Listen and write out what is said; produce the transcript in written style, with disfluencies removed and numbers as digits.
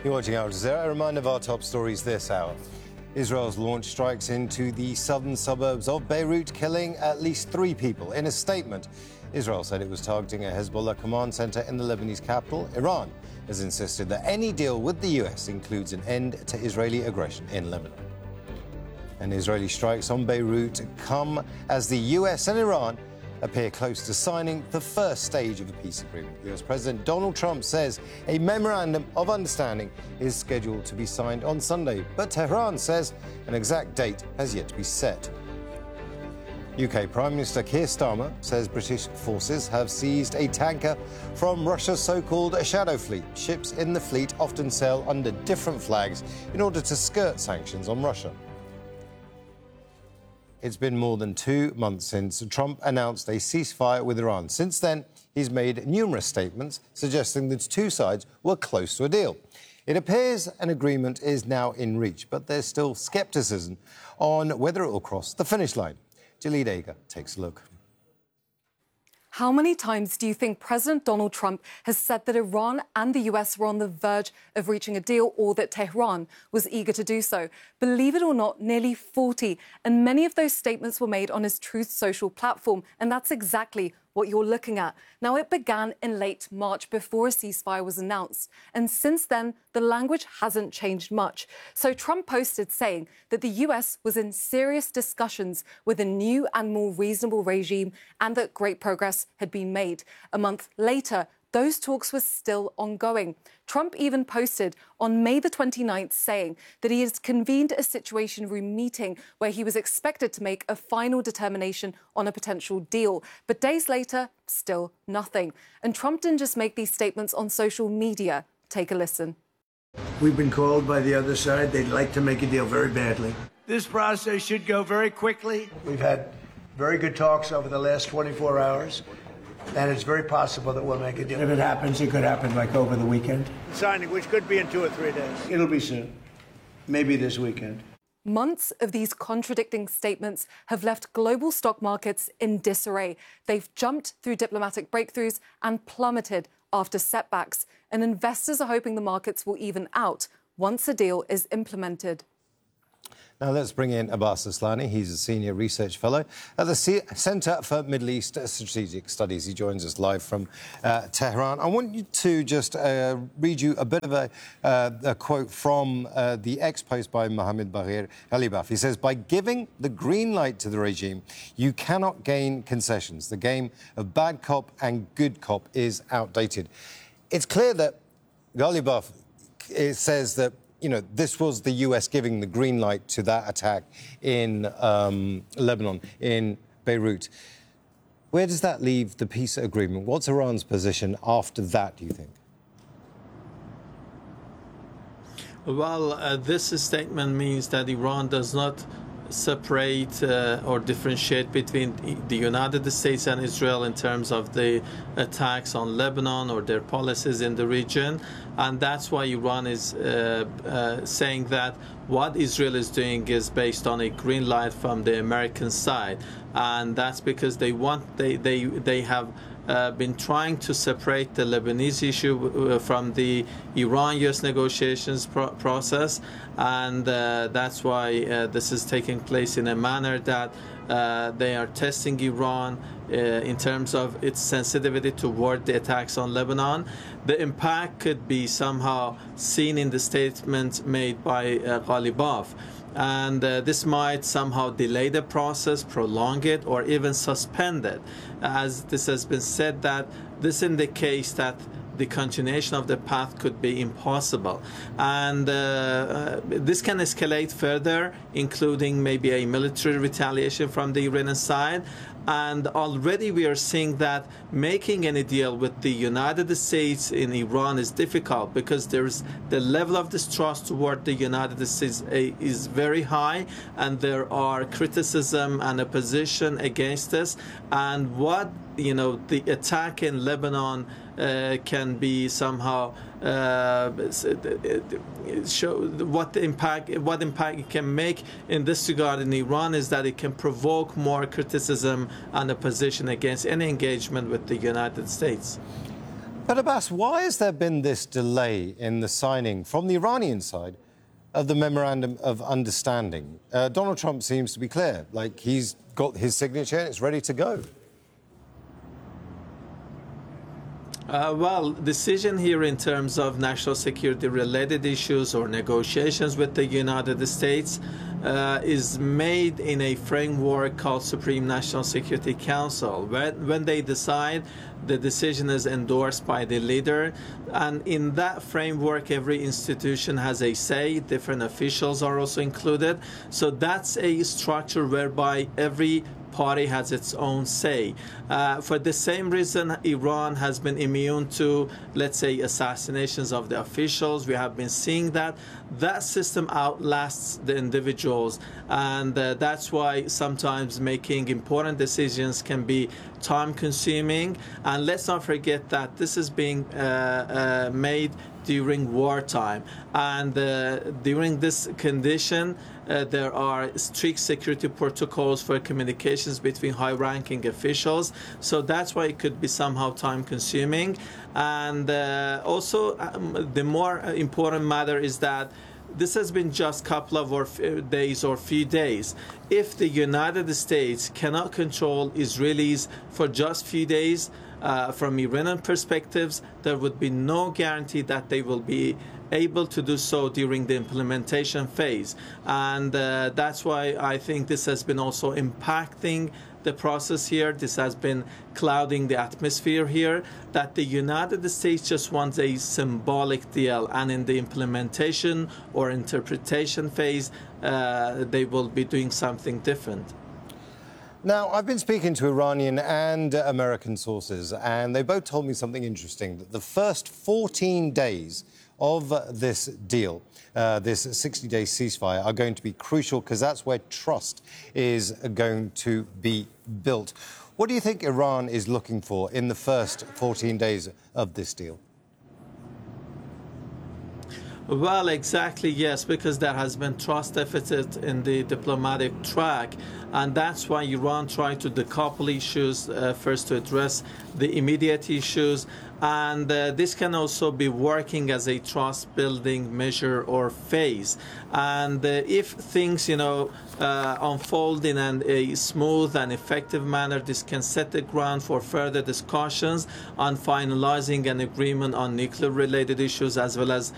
You're watching Al Jazeera. A reminder of our top stories this hour. Israel's launched strikes into the southern suburbs of Beirut, killing at least 3 people. In a statement, Israel said it was targeting a Hezbollah command center in the Lebanese capital. Iran has insisted that any deal with the US includes an end to Israeli aggression in Lebanon. And Israeli strikes on Beirut come as the US and Iran appear close to signing the first stage of a peace agreement. US President Donald Trump says a memorandum of understanding is scheduled to be signed on Sunday, but Tehran says an exact date has yet to be set. UK Prime Minister Keir Starmer says British forces have seized a tanker from Russia's so-called shadow fleet. Ships in the fleet often sail under different flags in order to skirt sanctions on Russia. It's been more than 2 months since Trump announced a ceasefire with Iran. Since then, he's made numerous statements suggesting that 2 sides were close to a deal. It appears an agreement is now in reach, but there's still scepticism on whether it will cross the finish line. Jalid Aga takes a look. How many times do you think President Donald Trump has said that Iran and the US were on the verge of reaching a deal, or that Tehran was eager to do so? Believe it or not, nearly 40. And many of those statements were made on his Truth Social platform. And that's exactly what you're looking at. Now, it began in late March before a ceasefire was announced. And since then, the language hasn't changed much. So Trump posted saying that the US was in serious discussions with a new and more reasonable regime and that great progress had been made. A month later, those talks were still ongoing. Trump even posted on May the 29th saying that he has convened a Situation Room meeting where he was expected to make a final determination on a potential deal. But days later, still nothing. And Trump didn't just make these statements on social media. Take a listen. We've been called by the other side. They'd like to make a deal very badly. This process should go very quickly. We've had very good talks over the last 24 hours. And it's very possible that we'll make a deal. If it happens, it could happen like over the weekend. Signing, which could be in 2 or 3 days. It'll be soon. Maybe this weekend. Months of these contradicting statements have left global stock markets in disarray. They've jumped through diplomatic breakthroughs and plummeted after setbacks. And investors are hoping the markets will even out once a deal is implemented. Now let's bring in Abbas Aslani. He's a senior research fellow at the Center for Middle East Strategic Studies. He joins us live from Tehran. I want you to just read you a bit of a quote from the ex-post by Mohammed Bagher Ghalibaf. He says, "By giving the green light to the regime, you cannot gain concessions. The game of bad cop and good cop is outdated." It's clear that Ghalibaf says that this was the US giving the green light to that attack in Lebanon, in Beirut. Where does that leave the peace agreement? What's Iran's position after that, do you think? Well, this statement means that Iran does not separate or differentiate between the United States and Israel in terms of the attacks on Lebanon or their policies in the region. And that's why Iran is saying that what Israel is doing is based on a green light from the American side. And that's because they have been trying to separate the Lebanese issue from the Iran-US negotiations process, and that's why this is taking place in a manner that they are testing Iran in terms of its sensitivity toward the attacks on Lebanon. The impact could be somehow seen in the statement made by Ghalibaf. And this might somehow delay the process, prolong it, or even suspend it. As this has been said, that this indicates that the continuation of the path could be impossible. And this can escalate further, including maybe a military retaliation from the Iranian side. And already we are seeing that making any deal with the United States in Iran is difficult because there's the level of distrust toward the United States is very high, and there are criticism and opposition against this. And what the attack in Lebanon can be somehow show what impact it can make in this regard in Iran is that it can provoke more criticism and opposition against any engagement with the United States. But Abbas, why has there been this delay in the signing from the Iranian side of the Memorandum of Understanding? Donald Trump seems to be clear, like he's got his signature and it's ready to go. Well, decision here in terms of national security related issues or negotiations with the United States is made in a framework called Supreme National Security Council. When they decide, the decision is endorsed by the leader, and in that framework every institution has a say. Different officials are also included, so that's a structure whereby every party has its own say. For the same reason, Iran has been immune to, let's say, assassinations of the officials. We have been seeing that system outlasts the individuals, and that's why sometimes making important decisions can be time-consuming. And let's not forget that this is being made during wartime, and during this condition there are strict security protocols for communications between high-ranking officials, so that's why it could be somehow time-consuming. And also the more important matter is that this has been just a couple of days or few days. If the United States cannot control Israelis for just few days, from Iranian perspectives, there would be no guarantee that they will be able to do so during the implementation phase. And that's why I think this has been also impacting the process here. This has been clouding the atmosphere here, that the United States just wants a symbolic deal, and in the implementation or interpretation phase, they will be doing something different. Now, I've been speaking to Iranian and American sources, and they both told me something interesting, that the first 14 days of this deal, this 60-day ceasefire, are going to be crucial because that's where trust is going to be built. What do you think Iran is looking for in the first 14 days of this deal? Well, exactly, yes, because there has been trust deficit in the diplomatic track, and that's why Iran tried to decouple issues, first to address the immediate issues, and this can also be working as a trust-building measure or phase. And if things, unfold in a smooth and effective manner, this can set the ground for further discussions on finalizing an agreement on nuclear-related issues as well as